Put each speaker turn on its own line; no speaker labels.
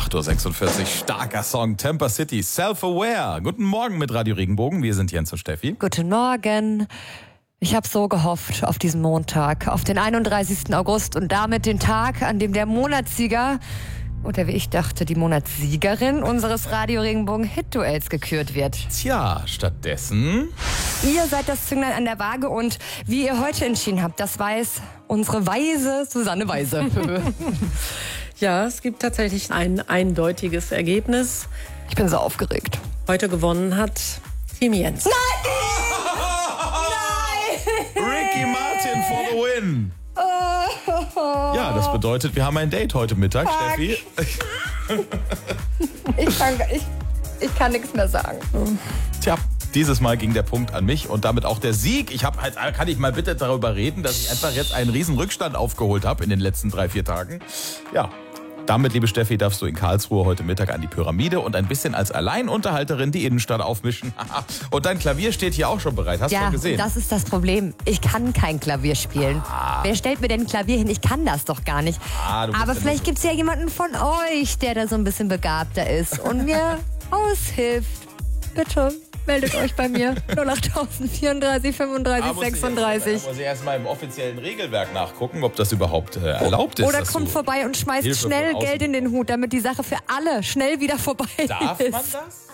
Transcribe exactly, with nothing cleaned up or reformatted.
acht Uhr sechsundvierzig, starker Song, Temper City, Self-Aware. Guten Morgen mit Radio Regenbogen, wir sind Jens und Steffi.
Guten Morgen. Ich habe so gehofft auf diesen Montag, auf den einunddreißigsten August und damit den Tag, an dem der Monatssieger, oder wie ich dachte, die Monatssiegerin unseres Radio Regenbogen Hit-Duells gekürt wird.
Tja, stattdessen...
Ihr seid das Zünglein an der Waage und wie ihr heute entschieden habt, das weiß unsere weise Susanne Weise.
Ja, es gibt tatsächlich ein eindeutiges Ergebnis.
Ich bin so aufgeregt.
Heute gewonnen hat Team Jens.
Nein!
Ricky Martin for the win. Ja, das bedeutet, wir haben ein Date heute Mittag,
Fuck.
Steffi.
Ich kann, ich, ich kann nichts mehr sagen.
Tja, dieses Mal ging der Punkt an mich und damit auch der Sieg. Ich hab halt, kann ich mal bitte darüber reden, dass ich einfach jetzt einen riesen Rückstand aufgeholt habe in den letzten drei, vier Tagen. Ja, damit, liebe Steffi, darfst du in Karlsruhe heute Mittag an die Pyramide und ein bisschen als Alleinunterhalterin die Innenstadt aufmischen. Und dein Klavier steht hier auch schon bereit, hast du
Ja,
schon gesehen?
das ist das Problem. Ich kann kein Klavier spielen.
Ah.
Wer stellt mir denn ein Klavier hin? Ich kann das doch gar nicht.
Ah, du bist
Aber
ja
vielleicht
nur-
gibt es ja jemanden von euch, der da so ein bisschen begabter ist und mir aushilft. Bitte meldet euch bei mir. null acht vierunddreißig, fünfunddreißig,
Da muss ich
sechsunddreißig.
erst- da muss ich erst mal im offiziellen Regelwerk nachgucken, ob das überhaupt äh, erlaubt ist.
Oder
dass
kommt
du
vorbei und schmeißt
Hilfe
schnell
von außen-
Geld in den Hut, damit die Sache für alle schnell wieder vorbei
Darf
ist.
man das?